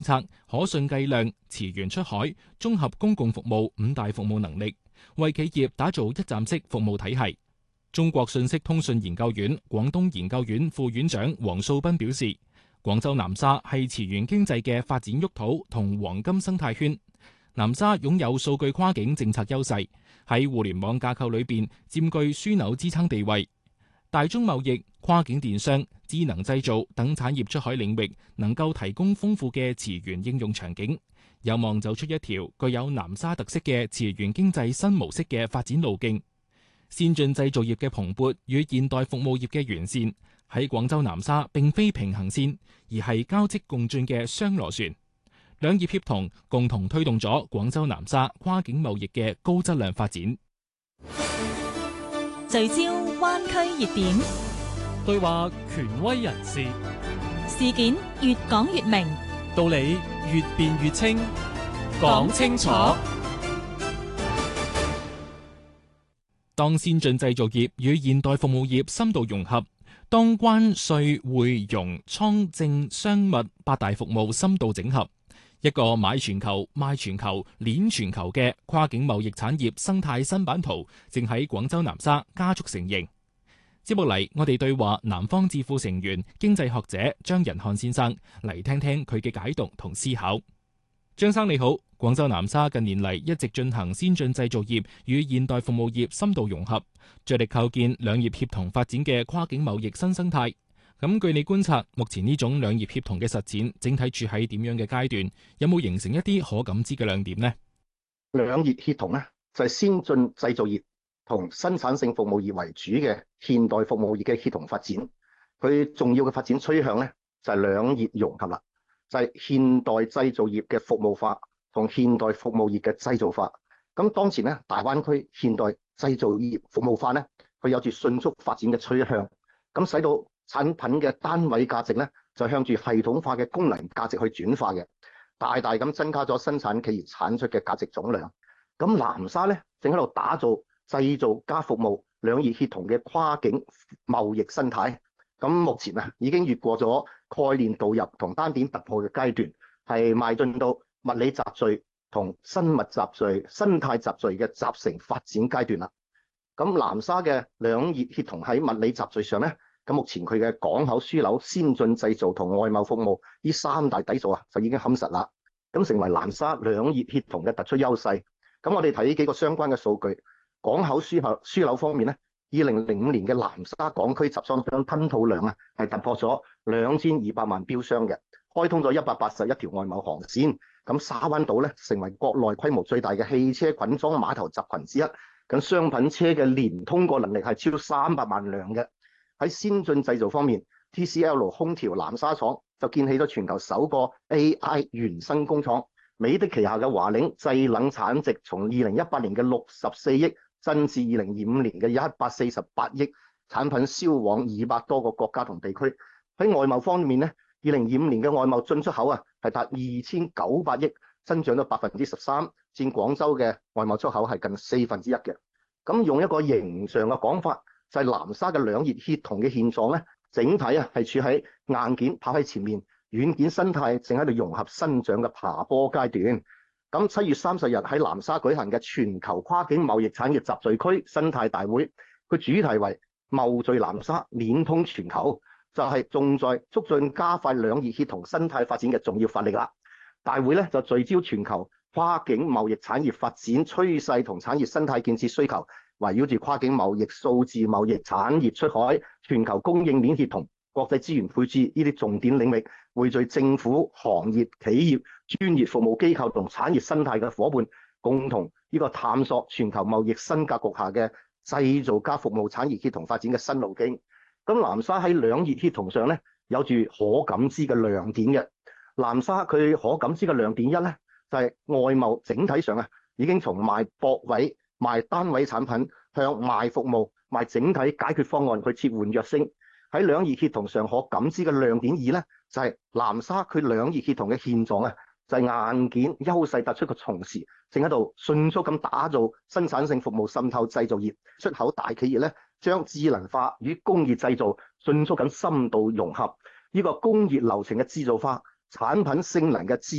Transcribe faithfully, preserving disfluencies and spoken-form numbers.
策、可信計量、馳援出海、綜合公共服務五大服務能力，為企業打造一站式服務體系。中國信息通訊研究院廣東研究院副院長黃素斌表示，廣州南沙係馳援經濟嘅發展沃土同黃金生態圈。南沙擁有數據跨境政策優勢，喺互聯網架構裏邊佔據樞紐支撐地位。大宗貿易、跨境電商、智能製造等產業出海領域能夠提供豐富嘅馳援應用場景，有望走出一條具有南沙特色嘅馳援經濟新模式嘅發展路徑。先進製造業嘅蓬勃與現代服務業嘅完善，喺廣州南沙並非平行線，而係交織共進嘅雙螺旋。兩業協同，共同推動咗廣州南沙跨境貿易嘅高質量發展。 聚焦灣區熱點， 對話權威人士， 事件越講越明， 道理越辯越清，講清楚。 當先進製造業與現代服務業深度融合，當關稅匯融倉政商物八大服務深度整合，一個買全球、賣全球、鏈全球嘅跨境貿易產業生態新版圖正喺廣州南沙加速成形。接落嚟，我哋對話南方智庫成員、經濟學者張仁漢先生，嚟聽聽佢嘅解讀同思考。張生你好，廣州南沙近年嚟一直進行先進製造業與現代服務業深度融合，着力構建兩業協同發展嘅跨境貿易新生態。咁據你觀察，目前呢種兩業協同嘅實踐整體處喺點樣嘅階段？有冇形成一啲可感知嘅亮點呢？ 兩業協同咧就係先進製造業同生產性服務業為主嘅現代服務業嘅協同發展。佢重要嘅發展趨向咧就係兩業融合啦。就係現代製造業嘅服務化同現代服務業嘅製造化。咁當前咧，大灣區現代製造業服務化咧，佢有住迅速發展嘅趨向，咁使到產品嘅單位價值咧，就向住系統化嘅功能價值去轉化嘅，大大咁增加咗生產企業產出嘅價值總量。咁南沙咧，正喺度打造製造加服務兩業協同嘅跨境貿易生態。咁目前啊，已經越過咗概念導入同單點突破嘅階段，係邁進到物理集聚同生物集聚、生態集聚嘅集成發展階段啦。咁南沙嘅兩業協同喺物理集聚上咧，咁目前佢嘅港口樞紐、先進製造同外貿服務呢三大底座啊，就已經冚實啦。咁成為南沙兩業協同嘅突出優勢。咁我哋睇幾個相關嘅數據，港口樞紐樞紐方面咧。二零零五年嘅南沙港區集裝箱吞吐量啊，係突破咗兩千二百萬標箱嘅，開通咗一百八十一條外貿航線。咁沙灣島咧成為國內規模最大嘅汽車滾裝碼頭集群之一。咁商品車嘅年通過能力係超三百萬輛嘅。喺先進製造方面 ，T C L 空調南沙廠就建起咗全球首個 A I 原生工廠。美的旗下嘅華領製冷產值從二零一八年嘅六十四億。增至二零二五年嘅一百四十八億，產品銷往二百多個國家同地區。喺外貿方面咧，二零二五年嘅外貿進出口啊係達二千九百億，增長咗百分之十三，佔廣州嘅外貿出口係近四分之一嘅。咁用一個形象嘅講法，就係、是、南沙嘅兩業協同嘅現狀咧，整體啊係處喺硬件跑喺前面，軟件生態正喺度融合生長嘅爬坡階段。咁七月三十日喺南沙舉行嘅全球跨境貿易產業集聚區生態大會，佢主題為貿聚南沙，鏈通全球，就係、是、重在促進加快兩業協同生態發展嘅重要發力啦。大會咧就聚焦全球跨境貿易產業發展趨勢同產業生態建設需求，圍繞住跨境貿易、數字貿易、產業出海、全球供應鏈協同、國際資源配置呢啲重點領域，匯聚政府、行業、企業、專業服務機構同產業生態嘅夥伴，共同呢個探索全球貿易新格局下嘅製造加服務產業協同發展嘅新路徑。咁南沙喺兩業協同上咧，有住可感知嘅亮點嘅。南沙佢可感知嘅亮點一咧，就係、是、外貿整體上啊，已經從賣駁位、賣單位產品向賣服務、賣整體解決方案去切換躍升。喺兩業協同上可感知嘅亮點二咧，就係、是、南沙佢兩業協同嘅現狀啊，就係、是、硬件優勢突出嘅同時，正喺度迅速咁打造生產性服務滲透製造業，出口大企業咧將智能化與工業製造迅速咁深度融合，呢、這個工業流程嘅製造化產品性能嘅智